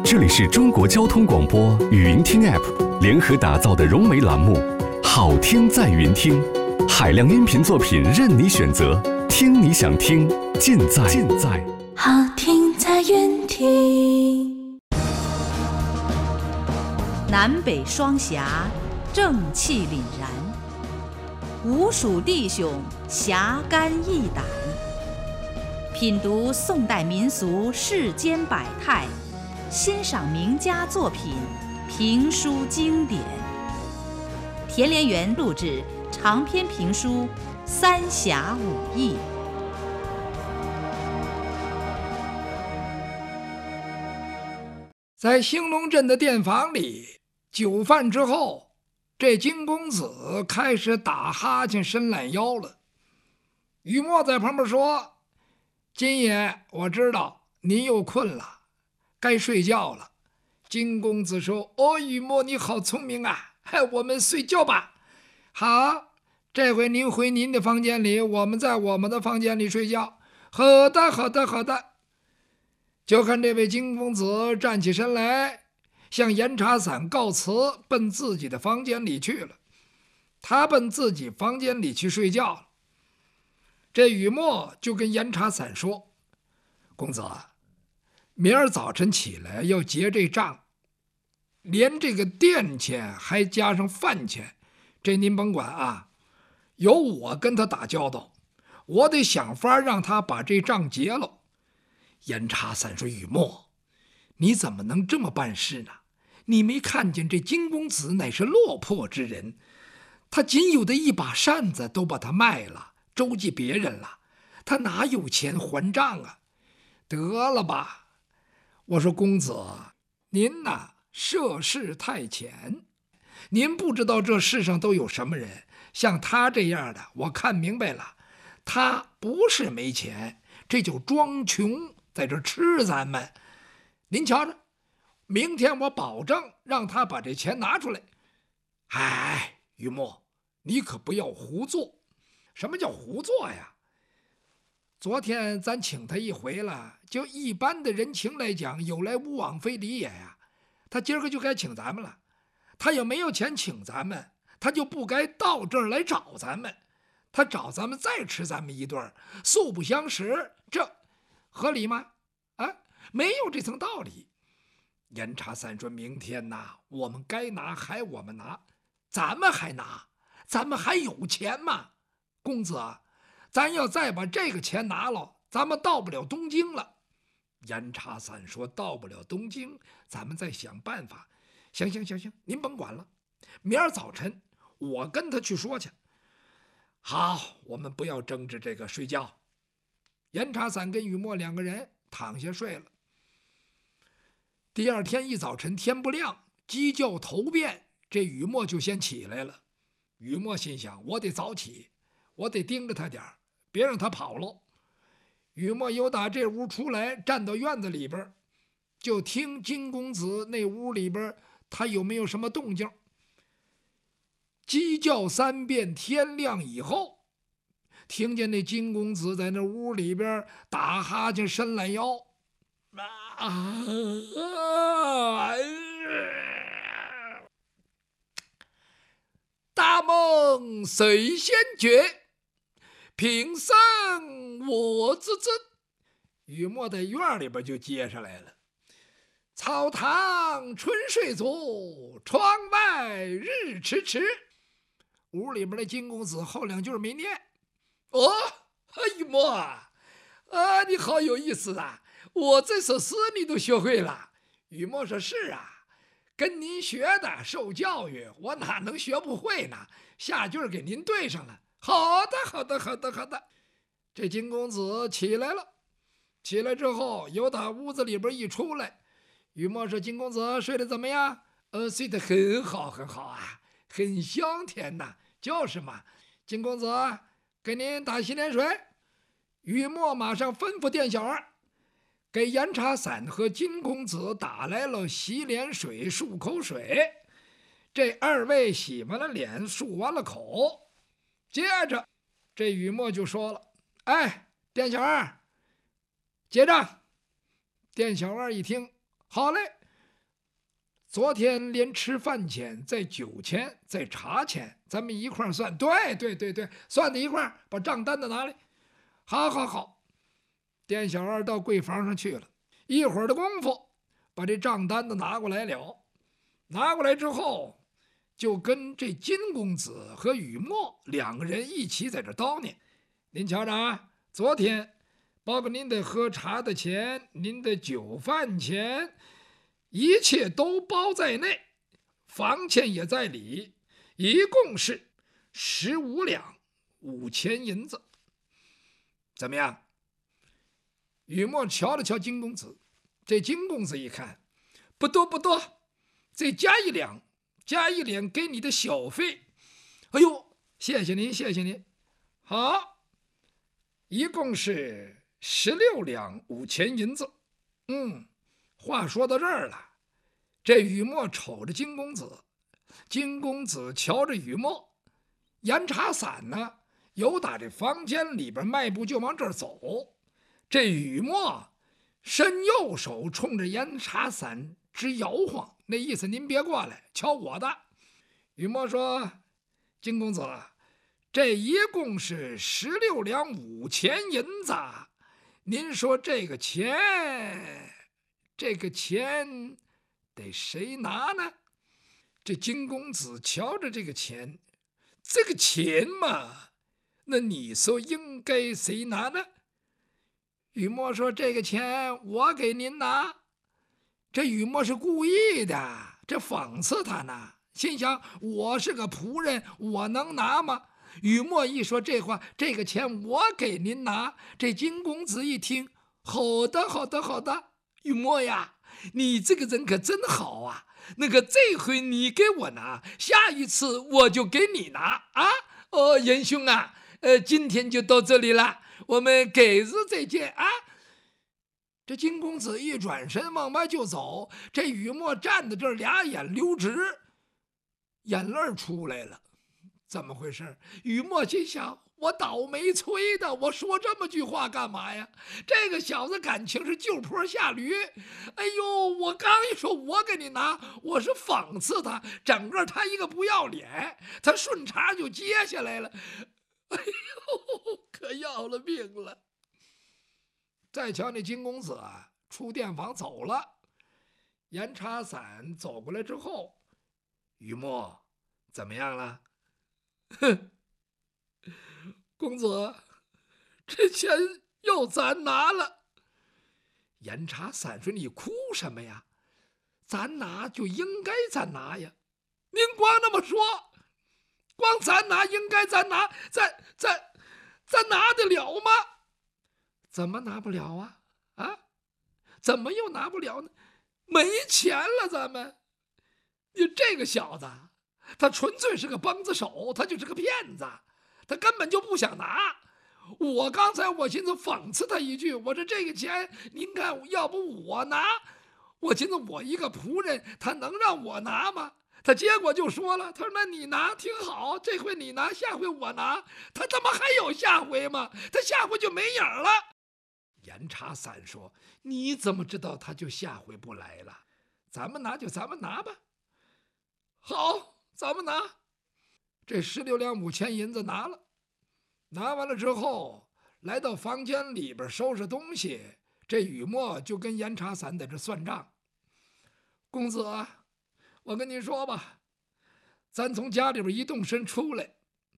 这里是中国交通广播语音听 App 联合打造的融媒栏目《好听在云听》，海量音频作品任你选择，听你想听，尽在好听在云听。 南北双侠，正气凛然；吴蜀弟兄，侠肝义胆。品读宋代民俗世间百态，欣赏名家作品，评书经典。田连元录制长篇评书《三侠五义》。 在兴隆镇的店房里，酒饭之后，这金公子开始打哈欠伸懒腰了。雨墨在旁边说：“金爷，我知道您又困了，该睡觉了。”金公子说：“哦，雨墨你好聪明啊，我们睡觉吧。”好，这回您回您的房间里，我们在我们的房间里睡觉。好的，好的，好的。就看这位金公子站起身来，向严茶伞告辞，奔自己的房间里去了。他奔自己房间里去睡觉了。这雨墨就跟严茶伞说：“公子，明儿早晨起来要结这账，连这个店钱还加上饭钱，这您甭管啊，由我跟他打交道，我得想法让他把这账结了。”严茶伞说：“雨墨，你怎么能这么办事呢？你没看见这金公子乃是落魄之人，他仅有的一把扇子都把他卖了，周济别人了，他哪有钱还账啊？得了吧！”我说：“公子，您呐，涉世太浅，您不知道这世上都有什么人，像他这样的，我看明白了，他不是没钱，这就装穷，在这吃咱们。您瞧着，明天我保证让他把这钱拿出来。”哎，雨墨，你可不要胡做。什么叫胡做呀？昨天咱请他一回了，就一般的人情来讲，有来无往非礼也呀。他今儿个就该请咱们了，他要没有钱请咱们，他就不该到这儿来找咱们。他找咱们再吃咱们一顿，素不相识，这合理吗？啊，没有这层道理。严茶伞说：“明天呐，我们该拿还我们拿，咱们还拿，咱们还有钱吗？公子，咱要再把这个钱拿了，咱们到不了东京了。”严茶伞说：“到不了东京，咱们再想办法。行，您甭管了，明儿早晨我跟他去说去。”好，我们不要争执这个，睡觉。严茶伞跟雨墨两个人躺下睡了。第二天一早晨天不亮，鸡叫头遍，这雨墨就先起来了。雨墨心想：我得早起，我得盯着他点儿，别让他跑了。雨墨由打这屋出来，站到院子里边，就听金公子那屋里边他有没有什么动静。鸡叫3遍，天亮以后，听见那金公子在那屋里边打哈欠伸懒腰。大梦谁先觉，平生我自珍。雨墨在院里边就接上来了：“草堂春睡足，窗外日迟迟。”屋里边的金公子后两句没念。哦，雨墨啊，你好有意思啊，我这首诗你都学会了。雨墨说：“是啊，跟您学的，受教育，我哪能学不会呢？下句给您对上了。”好的，好的，好的，好的。这金公子起来了，起来之后由打屋子里边一出来，雨墨说：“金公子睡得怎么样？”“睡得很好，很好啊，很香甜呐。”“就是嘛。”“金公子，给您打洗脸水。”雨墨马上吩咐店小二给严茶伞和金公子打来了洗脸水、漱口水。这二位洗完了脸，漱完了口，接着这雨墨就说了：“哎，店小二，结账。”店小二一听，好嘞， 昨天连吃饭钱、再酒钱、再茶钱，咱们一块算。对，算在一块，把账单子拿来。好，店小二到柜房上去了，一会儿的功夫，把这账单子拿过来了。拿过来之后，就跟这金公子和雨墨两个人一起在这叨念：“您瞧着啊，昨天包括您的喝茶的钱、您的酒饭钱，一切都包在内，房钱也在里，一共是15两5钱银子。怎么样？”雨墨瞧了瞧金公子，这金公子一看，不多，再加1两，加1两给你的小费。哎呦，谢谢您。好，一共是16两5钱银子。话说到这儿了，这雨墨瞅着金公子，金公子瞧着雨墨，严茶伞呢，由打这房间里边迈步就往这儿走。这雨墨伸右手冲着严茶伞直摇晃，那意思您别过来，瞧我的。雨墨说：“金公子，这一共是16两5钱银子，您说这个钱得谁拿呢？”这金公子瞧着这个钱嘛，那你说应该谁拿呢？雨墨说：“这个钱我给您拿。”这雨墨是故意的，这讽刺他呢，心想我是个仆人，我能拿吗？雨墨一说这话，这个钱我给您拿。这金公子一听，好的，雨墨呀，你这个人可真好啊，那个这回你给我拿，下一次我就给你拿啊。严兄啊，今天就到这里了，我们改日再见啊。这金公子一转身往外就走，这雨墨站在这儿，俩眼溜直，眼泪出来了。怎么回事？雨墨心想，我倒霉催的，我说这么句话干嘛呀？这个小子感情是就坡下驴。哎呦，我刚一说我给你拿，我是讽刺他，整个他一个不要脸，他顺茬就接下来了。哎呦，可要了命了。再瞧那金公子啊，出店房走了。严茶伞走过来之后，雨墨怎么样了？公子，这钱要咱拿了。严茶伞说：“你哭什么呀？咱拿就应该咱拿呀！您光那么说，光咱拿应该咱拿，咱拿得了吗？怎么拿不了啊？怎么又拿不了呢？没钱了，咱们。你这个小子，他纯粹是个帮子手，他就是个骗子，他根本就不想拿。我刚才我寻思讽刺他一句，我说这个钱您看要不我拿，我寻思我一个仆人，他能让我拿吗？他结果就说了，他说：“那你拿挺好，这回你拿，下回我拿。”他他妈还有下回吗？他下回就没影了。严茶伞说：“你怎么知道他就下回不来了？咱们拿就咱们拿吧。好，咱们拿。”这16两5钱银子拿了，拿完了之后，来到房间里边收拾东西。这雨墨就跟严茶伞在这算账。公子啊，我跟你说吧，咱从家里边一动身出来，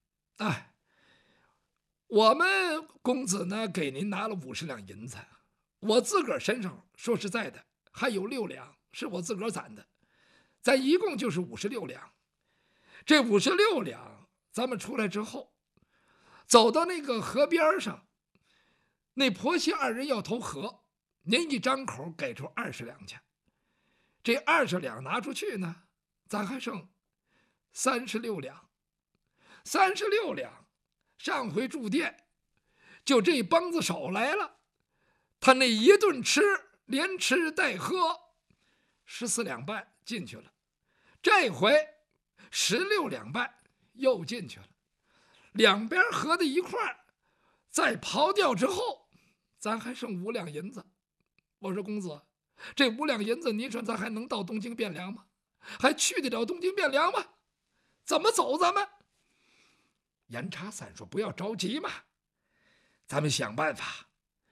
我们公子呢给您拿了50两银子，我自个儿身上说实在的还有6两是我自个儿攒的，咱一共就是56两。这56两咱们出来之后，走到那个河边上，那婆媳2人要投河，您一张口给出20两去。这20两拿出去呢，咱还剩36两。36两，上回住店就这帮子手来了，他那一顿吃，连吃带喝，14两半进去了。这回16两半又进去了，两边合在一块儿，再刨掉之后，咱还剩5两银子。我说公子，这5两银子，您说咱还能到东京汴梁吗？ 还去得了东京汴梁吗？怎么走咱们？严查散说：“不要着急嘛，咱们想办法。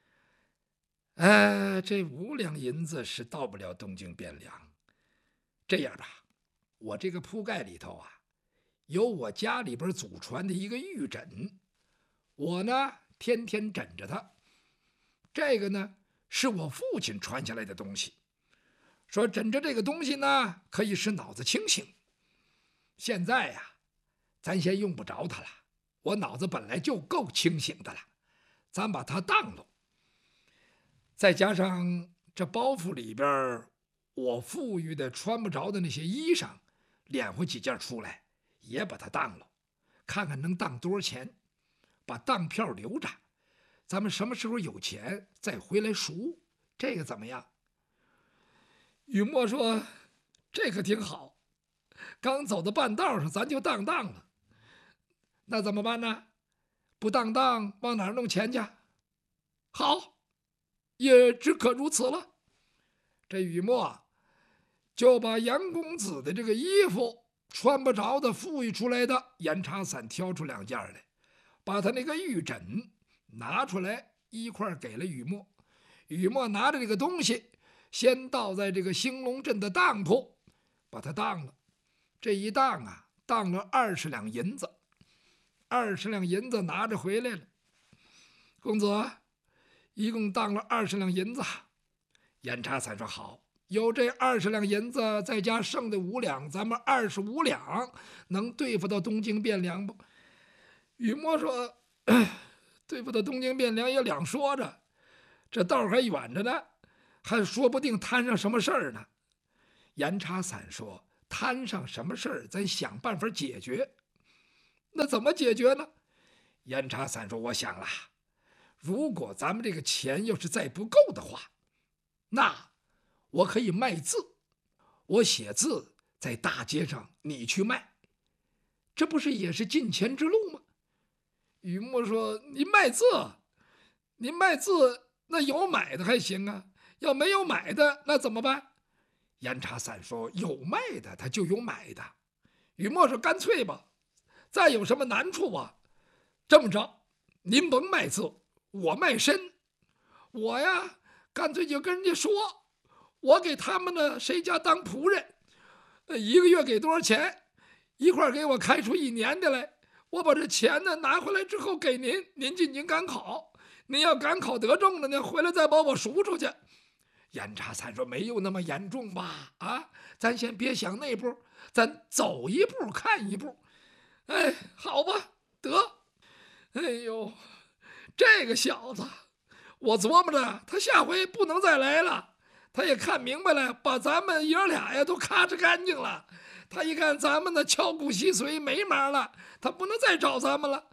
这5两银子是到不了东京汴梁。这样吧，我这个铺盖里头啊，有我家里边祖传的一个玉枕，我呢天天枕着它。这个呢是我父亲传下来的东西，说枕着这个东西呢可以使脑子清醒。现在呀，咱先用不着它了，我脑子本来就够清醒的了，咱把它当了。再加上这包袱里边我富裕的穿不着的那些衣裳，敛回几件出来，也把它当了，看看能当多少钱，把当票留着，咱们什么时候有钱再回来赎，这个怎么样？”雨墨说：“这可挺好，刚走到半道上，咱就当了。那怎么办呢？不当往哪儿弄钱去？好，也只可如此了。”这雨墨就把杨公子的这个衣服穿不着的富裕出来的严查散挑出2件来，把他那个玉枕拿出来一块给了雨墨。雨墨拿着这个东西，先倒在这个兴隆镇的当铺，把它当了。这一当啊，当了20两银子。20两银子拿着回来了。公子，一共当了20两银子。严查散说：“好，有这20两银子，再加剩的5两，咱们25两，能对付到东京汴梁不？”雨墨说：“对付到东京汴梁也两说着，这道还远着呢，还说不定摊上什么事儿呢。”严查散说：“摊上什么事儿，咱想办法解决。”那怎么解决呢？严查散说：“我想了，如果咱们这个钱要是再不够的话，那我可以卖字，我写字在大街上你去卖，这不是也是进钱之路吗？”雨墨说：“您卖字那有买的还行啊，要没有买的那怎么办？”严查散说：“有卖的他就有买的。”雨墨说：“干脆吧，再有什么难处啊？这么着，您甭卖字，我卖身。我呀，干脆就跟人家说，我给他们呢谁家当仆人，1个月给多少钱，一块给我开出1年的来。我把这钱呢拿回来之后给您，您进京赶考，您要赶考得中了呢，回来再把我赎出去。”严查散说：“没有那么严重吧？咱先别想那步，咱走一步看一步。好吧，得。哎呦，这个小子，我琢磨着他下回不能再来了。他也看明白了，把咱们爷俩呀都咔哧干净了。他一看咱们呢敲骨吸髓没门了，他不能再找咱们了。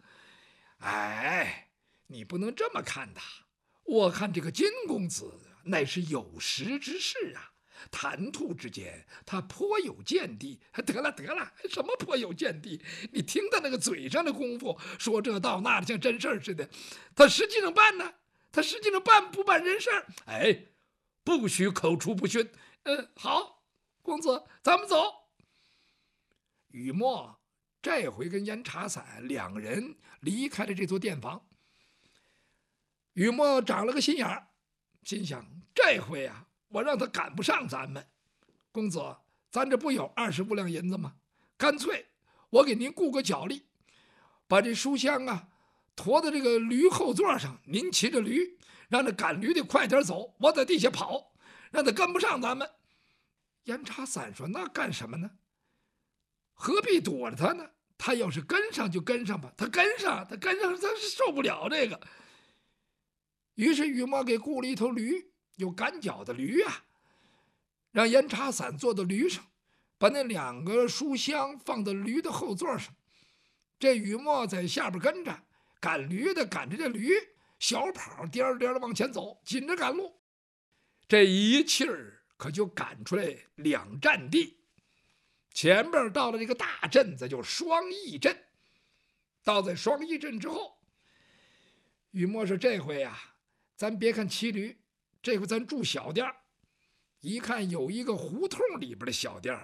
你不能这么看他。我看这个金公子乃是有识之士啊，谈吐之间他颇有见地。得了，什么颇有见地？你听他那个嘴上的功夫，说这道那的，像真事儿似的。他实际上办呢？他实际上办不办人事儿？不许口出不逊。好，公子，咱们走。雨墨这回跟严查散2个人离开了这座店房。雨墨长了个心眼儿，心想这回啊，我让他赶不上咱们。公子，咱这不有25两银子吗？干脆我给您雇个脚力，把这书箱啊驮到这个驴后座上，您骑着驴，让这赶驴的快点走，我在地下跑，让他跟不上咱们。严查散说：“那干什么呢？何必躲着他呢？他要是跟上就跟上吧，他跟上他是受不了这个。”于是雨墨给雇了一头驴，有赶脚的驴啊，让严查散坐到驴上，把那2个书箱放到驴的后座上。这雨墨在下边跟着，赶驴的赶着这驴小跑颠颠的往前走，紧着赶路。这一气儿可就赶出来2站地。前边到了这个大镇子，就是双义镇。到在双义镇之后，雨墨说：“这回啊，咱别看骑驴，这回咱住小店。一看有一个胡同里边的小店，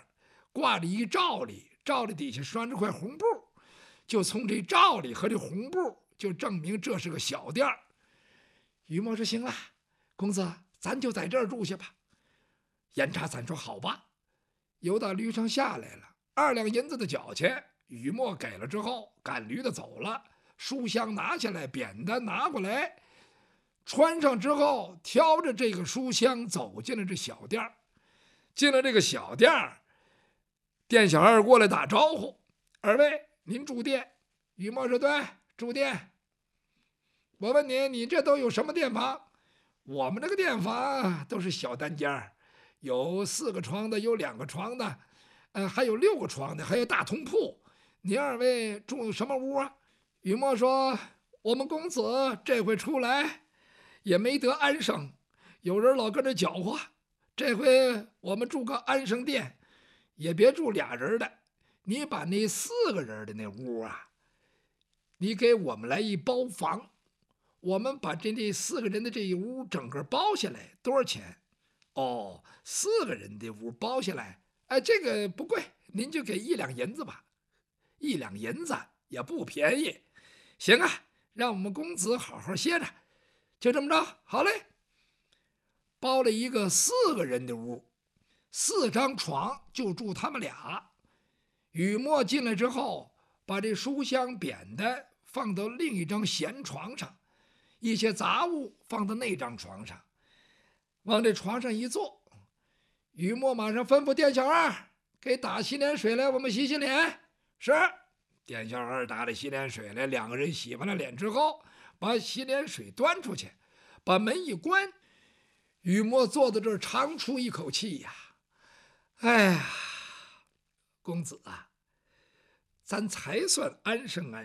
挂着一罩里，罩里底下拴着块红布，就从这罩里和这红布就证明这是个小店儿。于墨说：“行了，公子，咱就在这儿住下吧。”严查伞说：“好吧。”由到驴上下来了，2两银子的脚钱，于墨给了之后，赶驴的走了。书箱拿下来，扁担拿过来，穿上之后，挑着这个书箱走进了这小店儿。进了这个小店儿，店小二过来打招呼：“二位，您住店？”于墨说：“对，住店。”我问你，你这都有什么店房？我们这个店房都是小单间儿，有4个床的，有2个床的，还有6个床的，还有大通铺。您二位住什么屋啊？于墨说：“我们公子这回出来也没得安生，有人老跟着搅和。这回我们住个安生店，也别住俩人的。你把那4个人的那屋啊，你给我们来一包房。我们把这4个人的这一屋整个包下来，多少钱？”“哦，4个人的屋包下来，这个不贵，您就给1两银子吧。1两银子也不便宜。行啊，让我们公子好好歇着。就这么着，好嘞。”包了一个4个人的屋，4张床就住他们俩。雨墨进来之后，把这书箱扁担放到另一张闲床上，一些杂物放到那张床上，往这床上一坐。雨墨马上吩咐店小二给打洗脸水来，我们洗洗脸。是。店小二打了洗脸水来，2个人洗完了脸之后，把洗脸水端出去，把门一关。雨墨坐在这儿，长出一口气呀：“哎呀，公子啊，咱才算安生安